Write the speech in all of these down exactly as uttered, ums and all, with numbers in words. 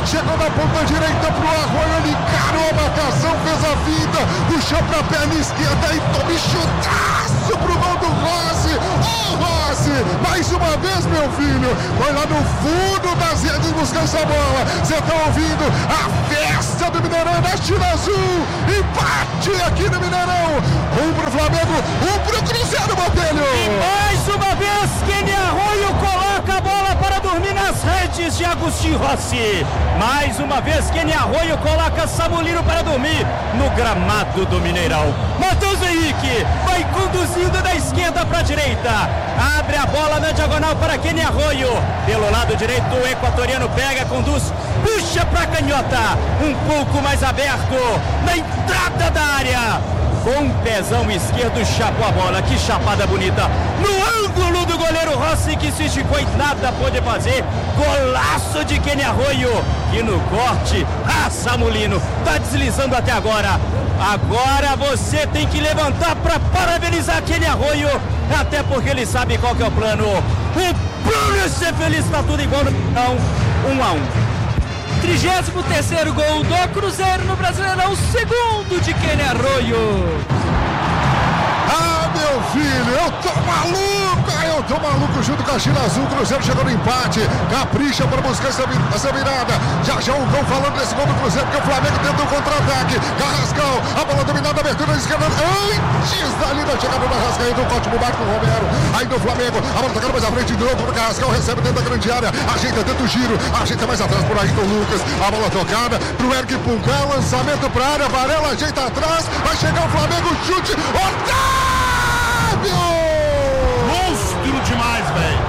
chegou na ponta direita pro Arroio, ele encarou a marcação, fez a vida, puxou pra perna esquerda e tome chutaço pro gol do Rossi. Ô oh, Rossi, mais uma vez, meu filho, foi lá no fundo das redes buscar essa bola. Você tá ouvindo a festa do Mineirão da China Azul, empate aqui no Mineirão, um pro Flamengo, um pro Cruzeiro, Botelho. E mais uma vez, Kenny Arroio coloca a bola para dormir nas redes de Agostinho Rossi. Mais uma vez, Kenny Arroio coloca Samulino para dormir no gramado do Mineirão. Matheus Henrique vai conduzindo da esquerda para a direita, abre a bola na diagonal para Kenny Arroio, pelo lado direito o equatoriano pega, conduz, puxa para a canhota, um pouco mais aberto, na entrada da área. Com o pezão esquerdo, chapou a bola, que chapada bonita, no ângulo do goleiro Rossi, que se esticou e nada pôde fazer. Golaço de Kenny Arroio, e no corte, ah, Samulino, tá deslizando até agora. Agora você tem que levantar para parabenizar Kenny Arroio, até porque ele sabe qual que é o plano. O plano é ser feliz, tá tudo igual no não, um a um. trigésimo terceiro gol do Cruzeiro no Brasileirão, segundo de Kenny Arroio. Ah, meu filho, eu tô maluco, eu tô maluco junto com a China Azul. O Cruzeiro chegou no empate, capricha para buscar essa, essa virada. Já já o gol falando desse gol do Cruzeiro, porque o Flamengo tenta um contra-ataque. Carrascal, a bola dominada, abertura na esquerda, antes dali da chegada do Arrascaeta, um corte pro Marco Romero. Aí do Flamengo, a bola tocando mais à frente de novo pro Carrascal, recebe dentro da grande área, ajeita dentro do giro, ajeita mais atrás por aí do Lucas. A bola tocada pro Eric Puncal, lançamento pra área, Varela ajeita atrás, vai chegar o Flamengo, chute, Otávio! Monstro demais, velho!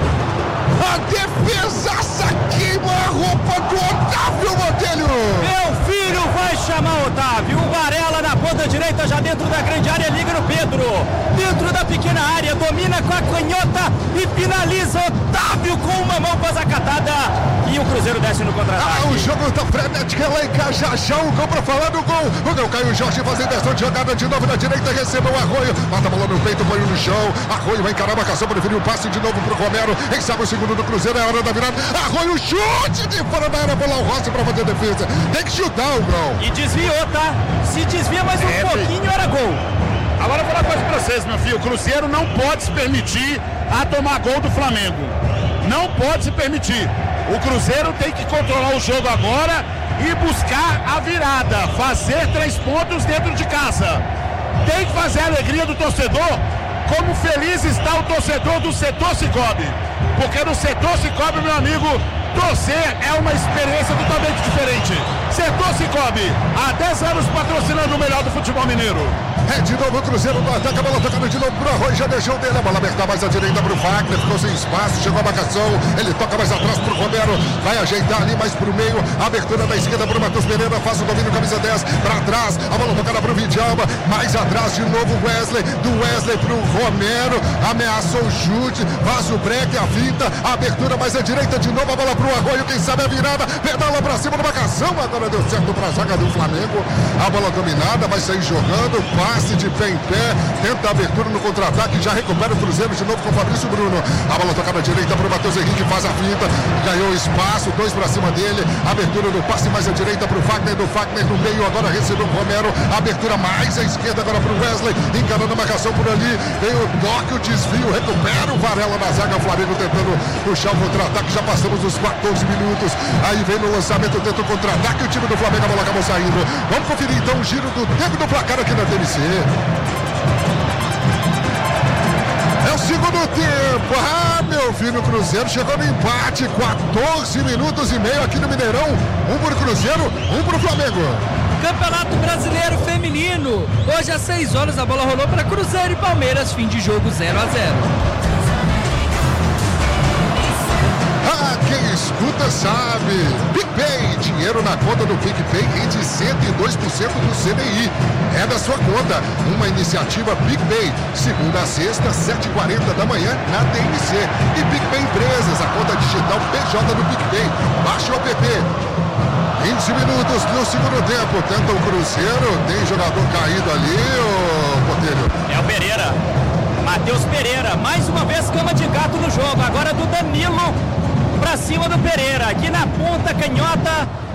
A defesaça queima a roupa do Otávio, Botelho! Meu filho vai chamar Otávio, o Varela na ponta direita, já dentro da grande área, liga no Pedro, dentro da pequena área, domina com a canhota e finaliza. Otávio com uma mão faz a catada e o Cruzeiro desce no contra-ataque. Ah, o jogo tá frenético, ela encaixa já o gol pra falar do gol. O gol caiu, o Jorge faz a inversão de jogada de novo na direita, recebeu o Arroio, mata a bola no peito, põe no chão. Arroio vai encarar a marcação, preferiu o passe de novo pro Romero. Quem sabe o segundo do Cruzeiro, é a hora da virada. Arroio, chute de fora da área, bola ao Rossi pra fazer a defesa. Tem que chutar o Grão. E desviou, tá? Se desvia mais um é, pouquinho, era gol. Agora eu vou falar uma coisa pra vocês, meu filho. O Cruzeiro não pode se permitir a tomar gol do Flamengo. Não pode se permitir. O Cruzeiro tem que controlar o jogo agora e buscar a virada. Fazer três pontos dentro de casa. Tem que fazer a alegria do torcedor, como feliz está o torcedor do setor Cicobi. Porque no setor Cicobi, meu amigo, torcer é uma experiência totalmente diferente. Setor Cicobi, há dez anos patrocinando o melhor do futebol mineiro. É de novo o Cruzeiro no ataque, a bola tocando de novo pro Arroio, já deixou dele, a bola aberta mais à direita pro Fagner, ficou sem espaço, chegou a marcação, ele toca mais atrás pro Romero, vai ajeitar ali mais pro meio, abertura da esquerda pro Matheus Pereira, faz o domínio, camisa dez, pra trás, a bola tocada pro Vidalba, mais atrás de novo o Wesley, do Wesley pro Romero, ameaçou o chute, faz o break, a finta, a abertura mais à direita de novo, a bola pro Arroio, quem sabe a virada, pedala pra cima da marcação, agora deu certo pra zaga do Flamengo, a bola dominada, vai sair jogando, passe de pé em pé, tenta a abertura no contra-ataque, já recupera o Cruzeiro de novo com o Fabrício Bruno, a bola tocada à direita pro Matheus Henrique, faz a finta, ganhou espaço, dois pra cima dele, abertura no passe mais à direita pro Fagner, do Fagner no meio, agora recebeu o Romero, abertura mais à esquerda agora pro Wesley, encarando a marcação por ali, tem o toque, o desvio, recupera o Varela na zaga, o Flamengo tentando puxar o contra-ataque, já passamos os quatorze minutos, aí vem no lançamento, tenta o contra-ataque, o time do Flamengo, a bola acabou saindo. Vamos conferir então o giro do tempo do placar aqui na T M C. É o segundo tempo. Ah, meu filho, o Cruzeiro chegou no empate, quatorze minutos e meio aqui no Mineirão, um pro Cruzeiro, um pro Flamengo. Campeonato Brasileiro Feminino, hoje às seis horas a bola rolou para Cruzeiro e Palmeiras, fim de jogo zero a zero. Ah, quem escuta sabe. PicPay, dinheiro na conta do PicPay rende cento e dois por cento do C D I. É da sua conta. Uma iniciativa PicPay, segunda a sexta, sete e quarenta da manhã na T M C. E PicPay Empresas, a conta digital P J do PicPay. Baixe o app. vinte minutos no segundo tempo. Tenta o Cruzeiro. Tem jogador caído ali, ô Botelho. É o Pereira. Matheus Pereira. Mais uma vez cama de gato no jogo. Agora do Danilo pra cima do Pereira. Aqui na ponta canhota.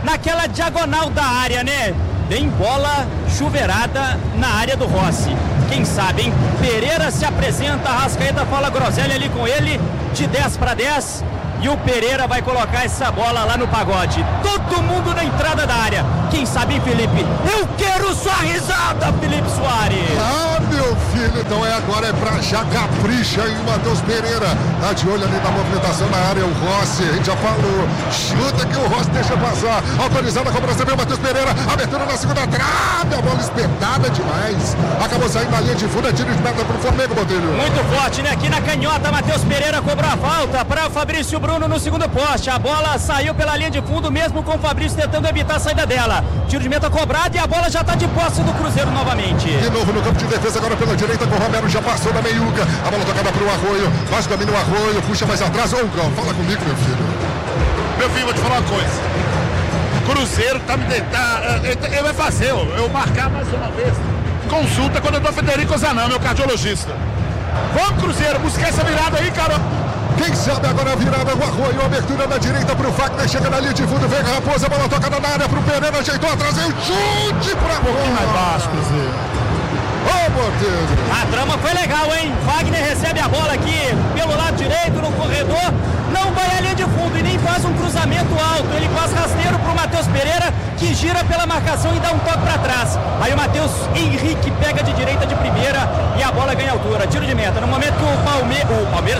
naquela diagonal da área, né? Tem bola chuveirada na área do Rossi. Quem sabe, hein? Pereira se apresenta, Arrascaeta fala groselha ali com ele, de dez para dez. E o Pereira vai colocar essa bola lá no pagode. Todo mundo na entrada da área. Quem sabe, hein, Felipe? Eu quero sua risada, Felipe Soares. Ah, meu filho, então é agora, é pra já capricha aí o Matheus Pereira. Tá de olho ali na movimentação na área, o Rossi, a gente já falou. Chuta que o Rossi deixa passar. Autorizada a cobrança, vem o Matheus Pereira. Abertura na segunda trave, a bola espetada demais. Acabou saindo na linha de fundo, é tiro de meta pro Flamengo, Botelho. Muito forte, né? Aqui na canhota, Matheus Pereira cobrou a falta para o Fabrício Bruno no segundo poste. A bola saiu pela linha de fundo, mesmo com o Fabrício tentando evitar a saída dela. Tiro de meta cobrado e a bola já está de posse do Cruzeiro novamente. De novo no campo de defesa, agora pela direita com o Romero, já passou da meiuca. A bola tocada para o Arroio, faz domínio o Arroio, puxa mais atrás. Ô, Gão, fala comigo, meu filho. Meu filho, vou te falar uma coisa. Cruzeiro tá me deitando. Ele vai fazer, eu, eu marcar mais uma vez. Consulta com o doutor Federico Zanão, meu cardiologista. Vamos, Cruzeiro, buscar essa virada aí, cara. Quem sabe agora a virada do Arroio, abertura na direita pro Fagner, chega na linha de fundo, vem a Raposa, bola tocada na área pro Pereira, ajeitou atrás, aí o chute pra bola. Um mais baixo, Cruzeiro. Ô, Botelho. A trama foi legal, hein? Wagner recebe a bola aqui pelo lado direito no corredor, não vai à linha de fundo e nem faz um cruzamento alto, ele faz rasteiro pro Matheus Pereira, que gira pela marcação e dá um toque para trás. Aí o Matheus Henrique pega de direita de primeira e a bola ganha altura, tiro de meta. No momento que o, Palme... o Palmeiras,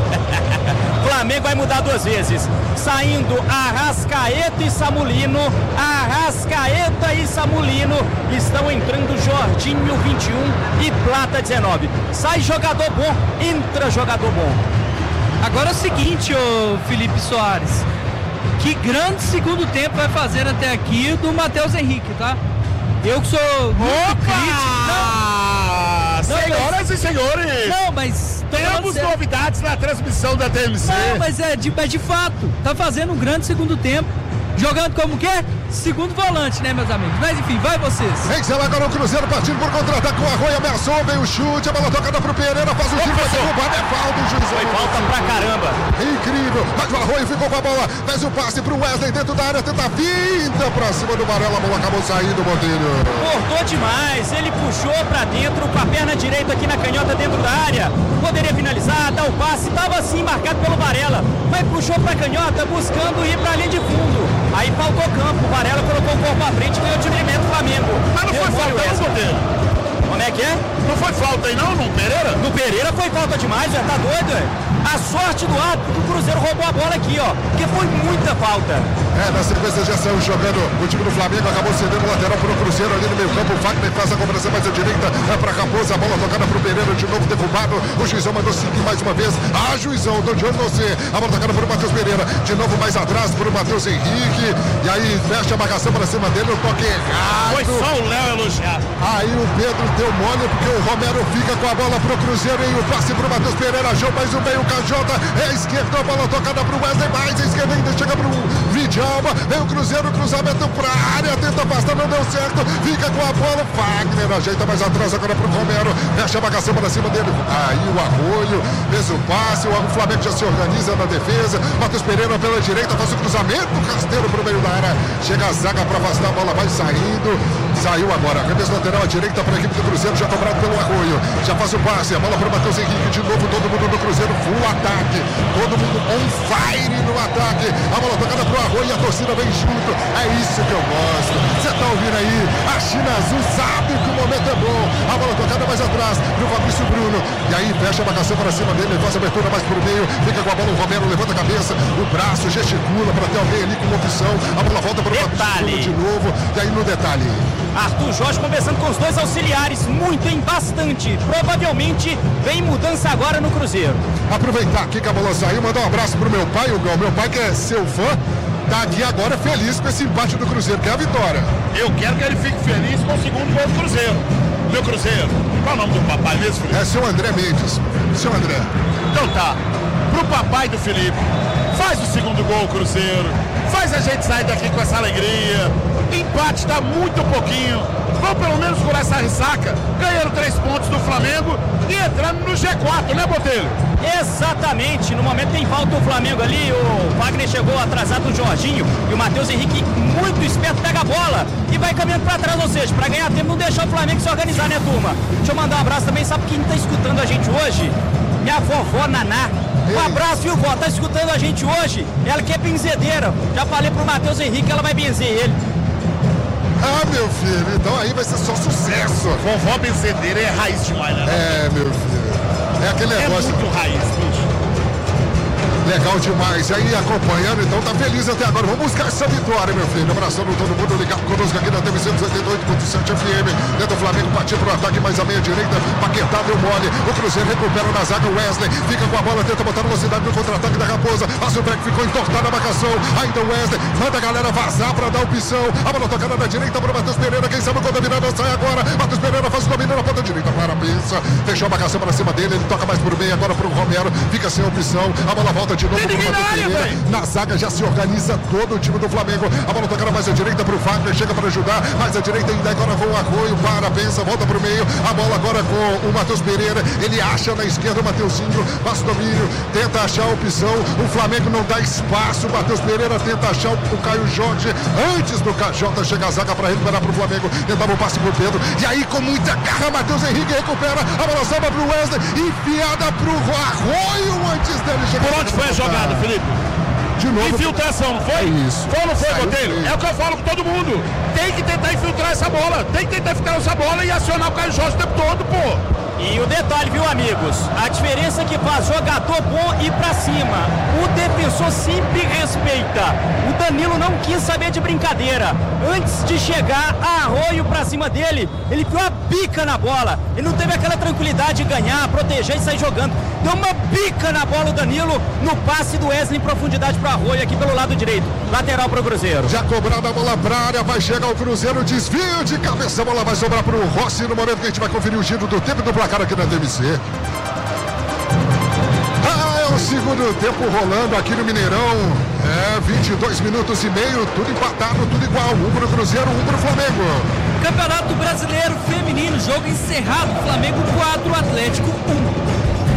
o Flamengo vai mudar duas vezes, saindo Arrascaeta e Samulino. Arrascaeta e Samulino estão entrando Jorginho vinte e um e Plata dezenove. Sai jogador bom, entra jogador bom. Agora é o seguinte, ô Felipe Soares, que grande segundo tempo vai fazer até aqui do Matheus Henrique, tá? Eu que sou muito crítico. Não, não, senhoras mas, e senhores, não, mas temos novidades na transmissão da T M C. Não, mas é de, é de fato, tá fazendo um grande segundo tempo. Jogando como que é? Segundo volante, né, meus amigos? Mas enfim, vai vocês. Vem que agora o Cruzeiro partindo por contra-ataque com o Arroio, ameaçou, vem o chute, a bola tocada pro Pereira, faz o tiro, vai derrubar, é falta, o juiz. Foi falta pra caramba. Incrível, mas o Arroio ficou com a bola, faz o passe pro Wesley dentro da área, tenta a vinda pra cima do Varela, a bola acabou saindo, Botelho. Cortou demais, ele puxou pra dentro com a perna direita aqui na canhota dentro da área. Poderia finalizar, dar o passe, tava assim marcado pelo Varela, mas puxou pra canhota buscando ir pra linha de fundo. Aí faltou campo, o Varela colocou o corpo à frente e ganhou o tiro de meta do Flamengo. Mas não foi falta aí, Botelho. Como é que é? Não foi falta aí não, no Pereira? No Pereira foi falta demais, já tá doido, é? A sorte do árbitro que o Cruzeiro roubou a bola aqui, ó, porque foi muita falta. É, na sequência já saiu jogando o time do Flamengo, acabou cedendo o lateral pro Cruzeiro ali no meio campo, o Wagner faz a cobrança mais à direita, é pra Raposa, a bola tocada pro Pereira, de novo derrubado, o juizão mandou seguir mais uma vez, ah, juizão, tô de olho no você, a bola tocada pro Matheus Pereira, de novo mais atrás pro Matheus Henrique, e aí fecha a marcação pra cima dele, o toque errado. Foi só o Léo elogiar. Aí o Pedro deu mole, porque o Romero fica com a bola pro Cruzeiro, e o passe pro Matheus Pereira, João mais um meio, Cajota, é esquerda, a bola tocada pro Wesley, mais a esquerda ainda chega pro Vidjalba, vem o Cruzeiro, cruzamento pra área, tenta afastar, não deu certo, fica com a bola, Wagner ajeita mais atrás agora pro Romero, fecha a marcação para cima dele, aí o Arroio, fez o passe, o Flamengo já se organiza na defesa, Matheus Pereira pela direita, faz o cruzamento, rasteiro pro meio da área, chega a zaga para afastar, a bola vai saindo, saiu agora, arremesso lateral à direita para a equipe do Cruzeiro, já cobrado pelo Arroio, já faz o passe, a bola pro Matheus Henrique, de novo todo mundo do Cruzeiro, full ataque, todo mundo on fire no ataque, a bola tocada pro Arroio e a torcida vem junto, é isso que eu gosto, você tá ouvindo aí, a China Azul sabe que o momento é bom, a bola tocada mais atrás pro Fabrício Bruno, e aí fecha a marcação para cima dele, faz a abertura mais pro meio, fica com a bola, o Romero levanta a cabeça, o braço gesticula para ter alguém ali com uma opção, a bola volta para o Fabrício Bruno de novo, e aí no detalhe, Arthur Jorge conversando com os dois auxiliares, muito em bastante, provavelmente vem mudança agora no Cruzeiro. Aproveitar aqui que a bola saiu, mandar um abraço pro meu pai, o Gão, meu pai que é seu fã, tá aqui agora feliz com esse empate do Cruzeiro, que é a vitória. Eu quero que ele fique feliz com o segundo gol do Cruzeiro. Meu Cruzeiro, qual é o nome do papai mesmo, Felipe? É seu André Mendes, seu André. Então tá, pro papai do Felipe, faz o segundo gol, Cruzeiro, faz a gente sair daqui com essa alegria, empate está muito pouquinho. Vão pelo menos por essa ressaca, ganhando três pontos do Flamengo e entrando no G quatro, né, Botelho? Exatamente, no momento tem falta o Flamengo ali, o Wagner chegou atrasado do Jorginho e o Matheus Henrique, muito esperto, pega a bola e vai caminhando para trás, ou seja, para ganhar tempo, não deixar o Flamengo se organizar, né, turma? Deixa eu mandar um abraço também, sabe quem está escutando a gente hoje? Minha vovó Naná. Um abraço, viu, vó? Tá escutando a gente hoje? Ela que é benzedeira. Já falei pro Matheus Henrique que ela vai benzer ele. Ah, meu filho, então aí vai ser só sucesso. Vovó benzedeira é raiz demais, né? É, meu filho. É aquele negócio. É muito raiz, bicho. Legal demais. E aí, acompanhando, então tá feliz até agora. Vamos buscar essa vitória, meu filho. Abraçando todo mundo ligado conosco aqui na T V C duzentos e oitenta e oito ponto sete F M. Dentro do Flamengo, partiu pro ataque, mais a meia direita. Paquetá deu mole. O Cruzeiro recupera na zaga. O Wesley fica com a bola, tenta botar velocidade no contra-ataque da Raposa. Passa o break, ficou entortado a marcação. Ainda o Wesley manda a galera vazar pra dar opção. A bola tocada na direita pro Matheus Pereira. Quem sabe quando a virada sai agora. Matheus Pereira faz o domínio na ponta direita. Para a pensa. Fechou a marcação pra cima dele. Ele toca mais pro meio agora pro Romero. Fica sem opção. A bola volta de novo pro Matheus. Na zaga já se organiza todo o time do Flamengo. A bola tocando mais à direita para o Wagner, chega para ajudar. Mais à direita ainda agora com o Arroio. Para, pensa, volta para o meio. A bola agora com o Matheus Pereira. Ele acha na esquerda o Mateuzinho. Passa o domínio, tenta achar a opção. O Flamengo não dá espaço. O Matheus Pereira tenta achar o Caio Jorge. Antes do K J chega a zaga para recuperar para o Flamengo. Tentava o passe para o Pedro. E aí com muita garra, Matheus Henrique recupera. A bola salva para o Wesley. Enfiada para o Arroio antes dele chegar. Por onde foi a jogada, Felipe? De novo. Infiltração, não foi? É isso. Foi ou não foi, Saiu Botelho? feio. É o que eu falo com todo mundo. Tem que tentar infiltrar essa bola. Tem que tentar infiltrar essa bola e acionar o Caio Jorge o tempo todo, pô. E o detalhe, viu, amigos? A diferença que faz jogador bom ir pra cima. O defensor sempre respeita. O Danilo não quis saber de brincadeira. Antes de chegar, a Arroio pra cima dele, ele deu uma bica na bola. Ele não teve aquela tranquilidade de ganhar, proteger e sair jogando. Deu uma bica na bola o Danilo no passe do Wesley em profundidade pro Arroio aqui pelo lado direito. Lateral pro Cruzeiro. Já cobrada a bola pra área, vai chegar o Cruzeiro, desvio de cabeça, a bola vai sobrar pro Rossi no momento que a gente vai conferir o giro do tempo do placar aqui na T V C. Ah, é o segundo tempo rolando aqui no Mineirão. É, vinte e dois minutos e meio, tudo empatado, tudo igual. Um pro Cruzeiro, um pro Flamengo. Campeonato Brasileiro Feminino, jogo encerrado. Flamengo quatro, Atlético um.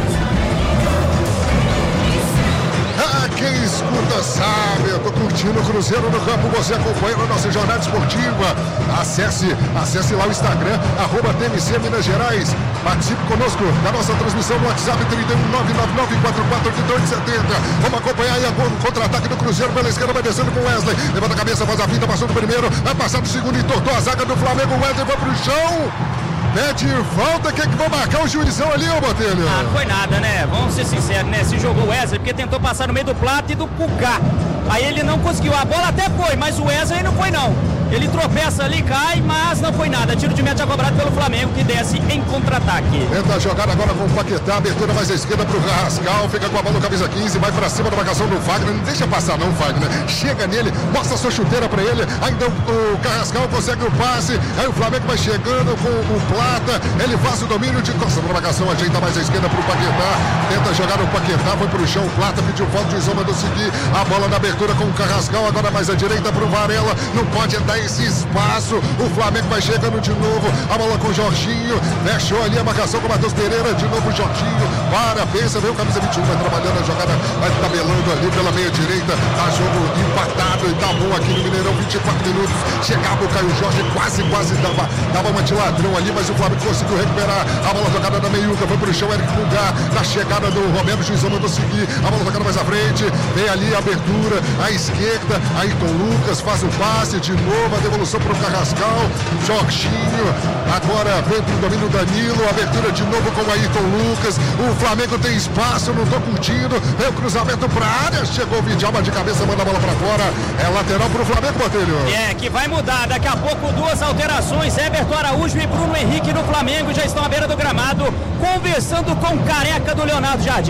Ah, quem escuta sabe, eu tô curtindo o Cruzeiro no campo, você acompanha a nossa jornada esportiva. Acesse, acesse lá o Instagram, arroba T M C Minas Gerais. Participe conosco da nossa transmissão no WhatsApp trinta e um, nove nove nove, quatro quatro dois sete zero. Vamos acompanhar aí o contra-ataque do Cruzeiro pela esquerda, vai descendo com o Wesley. Levanta a cabeça, faz a finta, passou do primeiro, vai passar do segundo, entortou a zaga do Flamengo. O Wesley foi pro chão. Pede falta, quem que vai marcar o juizão ali, ô Botelho? Ah, não foi nada, né? Vamos ser sinceros, né? Se jogou o Wesley, porque tentou passar no meio do Plata e do Pucá. Aí ele não conseguiu. A bola até foi, mas o Wesley não foi, não. Ele tropeça ali, cai, mas não foi nada. Tiro de meta cobrado pelo Flamengo, que desce em contra-ataque. Tenta a jogada agora com o Paquetá, abertura mais à esquerda pro Carrascal, fica com a bola no camisa quinze, vai pra cima da marcação do Wagner, não deixa passar não, Wagner, chega nele, mostra a sua chuteira pra ele, ainda o, o Carrascal consegue o passe, aí o Flamengo vai chegando com o Plata, ele faz o domínio de costa pra marcação, ajeita mais à esquerda pro Paquetá, tenta jogar o Paquetá, foi pro chão, o Plata pediu falta, de Zoma do seguir, a bola na abertura com o Carrascal, agora mais à direita pro Varela, não pode dar esse espaço, o Flamengo vai chegando de novo, a bola com o Jorginho, fechou ali a marcação com o Matheus Pereira, de novo o Jorginho, para, pensa, veio o camisa vinte e um, vai trabalhando a jogada, vai tabelando ali pela meia direita, tá jogo empatado e tá bom aqui no Mineirão, vinte e quatro minutos, chegava o Caio Jorge, quase, quase dava, dava uma de ladrão ali, mas o Flamengo conseguiu recuperar, a bola tocada na meiuca, foi pro chão, Eric Pulgar, na chegada do Romero, juizão mandou seguir, a bola tocada mais à frente, vem ali a abertura, à esquerda, Ayrton Lucas faz o passe, de novo a devolução pro Carrascal, Jorginho, agora vem pro domínio Danilo, abertura de novo com o Ayrton Lucas, o Flamengo tem espaço, não tô curtindo, vem o cruzamento pra área, chegou o Vidalma de cabeça, manda a bola pra fora, é lateral pro Flamengo, Botelho. É, que vai mudar, daqui a pouco duas alterações, Everton Araújo e Bruno Henrique no Flamengo já estão à beira do gramado, conversando com o careca do Leonardo Jardim.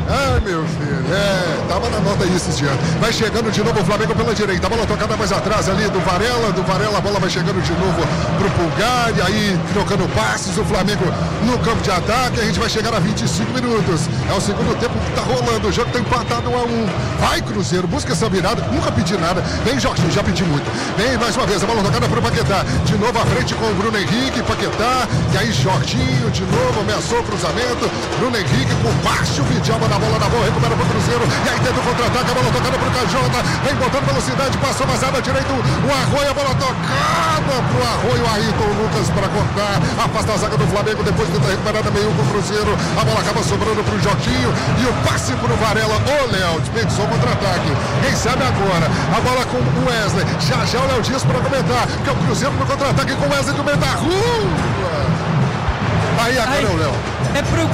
Ai, meu filho, é, tava na nota aí esses dias. Vai chegando de novo o Flamengo pela direita. A bola tocada mais atrás ali do Varela. Do Varela, a bola vai chegando de novo pro Pulgar. E aí, trocando passes, o Flamengo no campo de ataque. A gente vai chegar a vinte e cinco minutos. É o segundo tempo que tá rolando. O jogo tá empatado um a um. Vai, Cruzeiro, busca essa virada. Nunca pedi nada. Vem, Jorginho, já pedi muito. Vem mais uma vez, a bola tocada pro Paquetá. De novo à frente com o Bruno Henrique, Paquetá. E aí, Jorginho, de novo, ameaçou o cruzamento. Bruno Henrique por baixo, o Vidalba na bola na bola, recupera pro Cruzeiro. E aí tenta o contra-ataque, a bola tocada pro Cajota. Vem botando velocidade, passou mais à direita. O Arroio, a bola tocada pro Arroio. Ayrton Lucas para cortar. Afasta a zaga do Flamengo, depois tenta recuperar meio com o Cruzeiro. A bola acaba sobrando pro Jorginho. E o passe pro Varela. Ô, Léo, desperdiçou o contra-ataque. Quem sabe agora? A bola com o Wesley. Já já o Léo Dias para comentar. Que é o Cruzeiro no contra-ataque com o Wesley do meio da rua. Aí agora é o Léo. É pro